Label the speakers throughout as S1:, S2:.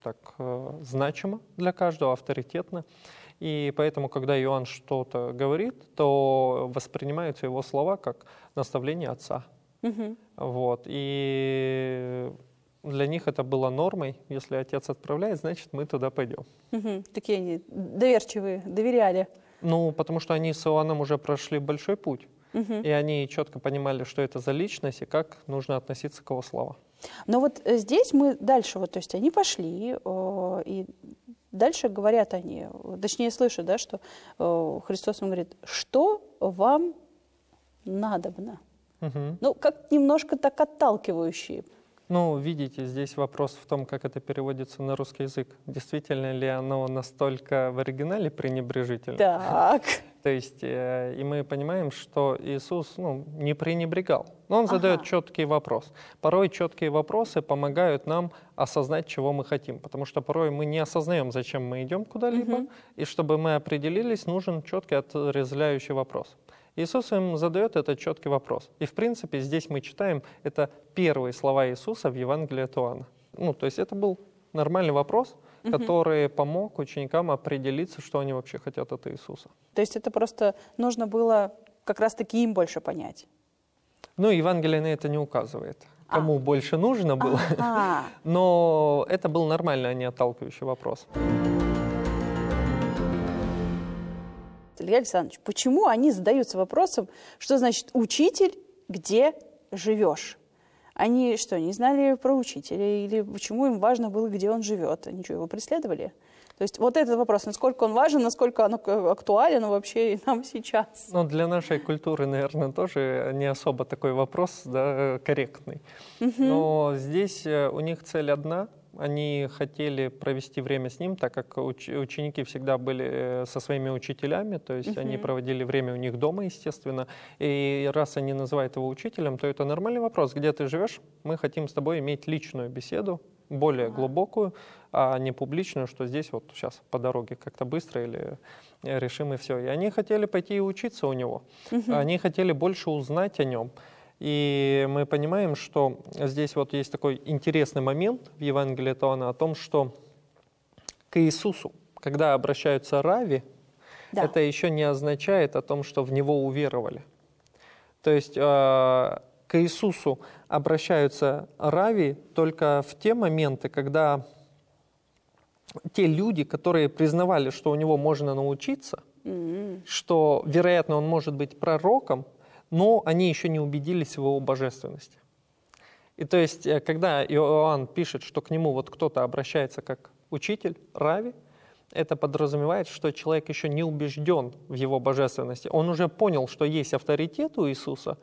S1: так значимо для каждого, авторитетно. И поэтому, когда Иоанн что-то говорит, то воспринимаются его слова как наставление отца. Вот. И для них это было нормой. Если отец отправляет, значит, мы туда пойдем.
S2: Такие они доверчивые, доверяли.
S1: Ну, потому что они с Иоанном уже прошли большой путь. И они четко понимали, что это за личность и как нужно относиться к его словам.
S2: Но вот здесь мы дальше, вот, то есть они пошли, и дальше говорят они, точнее слышат, да, что Христос им говорит, что вам надобно? Ну, как немножко так отталкивающие.
S1: Ну, видите, здесь вопрос в том, как это переводится на русский язык. Действительно ли оно настолько в оригинале пренебрежительно?
S2: Так.
S1: То есть, и мы понимаем, что Иисус не пренебрегал. Но Он задает четкий вопрос. Порой четкие вопросы помогают нам осознать, чего мы хотим. Потому что порой мы не осознаем, зачем мы идем куда-либо. И чтобы мы определились, нужен четкий отрезвляющий вопрос. Иисус им задает этот четкий вопрос. И, в принципе, здесь мы читаем, это первые слова Иисуса в Евангелии от Иоанна. Ну, то есть это был нормальный вопрос, который помог ученикам определиться, что они вообще хотят от Иисуса.
S2: То есть это просто нужно было как раз-таки им больше понять?
S1: Ну, Евангелие на это не указывает, кому больше нужно было. Но это был нормальный, а не отталкивающий вопрос.
S2: Илья Александрович, почему они задаются вопросом, что значит «учитель, где живешь»? Они что, не знали про учителя? Или почему им важно было, где он живет? Они что, его преследовали? То есть вот этот вопрос, насколько он важен, насколько он актуален вообще и нам сейчас?
S1: Ну, для нашей культуры, наверное, тоже не особо такой вопрос, да, корректный. Но здесь у них цель одна. Они хотели провести время с ним, так как ученики всегда были со своими учителями, то есть они проводили время у них дома, естественно. И раз они называют его учителем, то это нормальный вопрос. Где ты живешь? Мы хотим с тобой иметь личную беседу, более глубокую, а не публичную, что здесь вот сейчас по дороге как-то быстро или решим и все. И они хотели пойти и учиться у него. Они хотели больше узнать о нем. И мы понимаем, что здесь вот есть такой интересный момент в Евангелии от Иоанна о том, что к Иисусу, когда обращаются рави, это еще не означает о том, что в Него уверовали. То есть к Иисусу обращаются рави только в те моменты, когда те люди, которые признавали, что у Него можно научиться, что, вероятно, Он может быть пророком, но они еще не убедились в его божественности. И то есть, когда Иоанн пишет, что к нему вот кто-то обращается как учитель, рави, это подразумевает, что человек еще не убежден в его божественности. Он уже понял, что есть авторитет у Иисуса,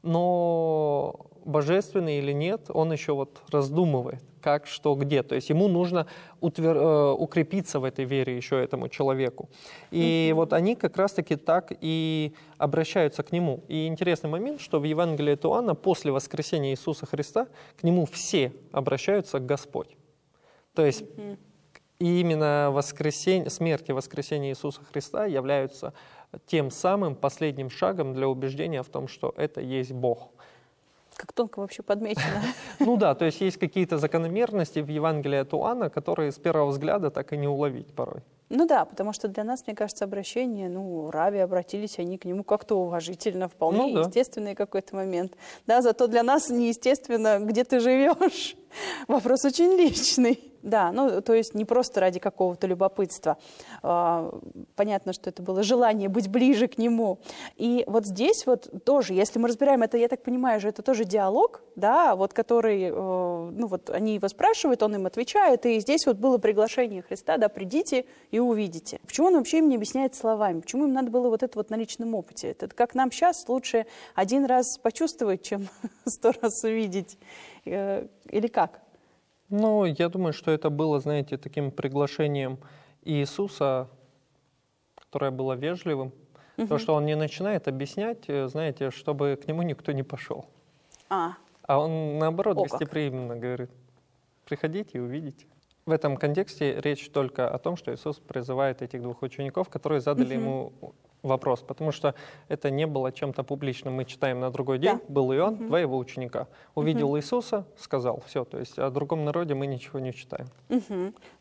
S1: но божественный или нет, он еще вот раздумывает, как, что, где. То есть ему нужно укрепиться в этой вере еще этому человеку. И вот они как раз-таки так и обращаются к нему. И интересный момент, что в Евангелии от Иоанна после воскресения Иисуса Христа к нему все обращаются к Господь. То есть и именно смерть и воскресение Иисуса Христа являются тем самым последним шагом для убеждения в том, что это есть Бог.
S2: Как тонко вообще подмечено.
S1: Ну да, то есть есть какие-то закономерности в Евангелии от Иоанна, которые с первого взгляда так и не уловить порой.
S2: Ну да, потому что для нас, мне кажется, обращение, рави обратились они к нему как-то уважительно, вполне естественный какой-то момент. Да, зато для нас неестественно, где ты живешь. Вопрос очень личный. Да, то есть не просто ради какого-то любопытства. Понятно, что это было желание быть ближе к нему. И вот здесь вот тоже, если мы разбираем это, я так понимаю, же это тоже диалог, да, вот который, они его спрашивают, он им отвечает, и здесь вот было приглашение Христа, да, придите и увидите. Почему он вообще им не объясняет словами? Почему им надо было вот это вот на личном опыте? Это как нам сейчас лучше один раз почувствовать, чем 100 раз увидеть? Или как?
S1: Ну, я думаю, что это было, знаете, таким приглашением Иисуса, которое было вежливым. То, что он не начинает объяснять, знаете, чтобы к нему никто не пошел. А он, наоборот, гостеприимно говорит, приходите и увидите. В этом контексте речь только о том, что Иисус призывает этих двух учеников, которые задали ему вопрос, потому что это не было чем-то публичным. Мы читаем на другой день, был Иоанн, два его ученика. Увидел Иисуса, сказал, все, то есть о другом народе мы ничего не читаем.